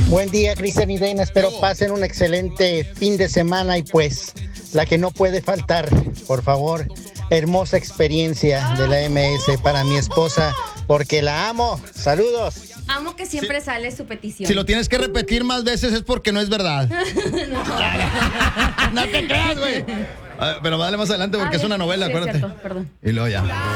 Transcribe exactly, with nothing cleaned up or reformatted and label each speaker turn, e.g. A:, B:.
A: Buen día, Cristian y Reina. Espero pasen un excelente fin de semana y pues la que no puede faltar, por favor, hermosa experiencia de la M S para mi esposa porque la amo. Saludos.
B: Amo que siempre
C: Sí.
B: sale su petición.
C: Si lo tienes que repetir más veces es porque no es verdad.
B: no.
C: No te creas, güey. Ah, pero dale más adelante porque
B: Ah,
C: es una novela,
B: sí, es
C: acuérdate.
B: cierto, perdón.
C: Y luego ya.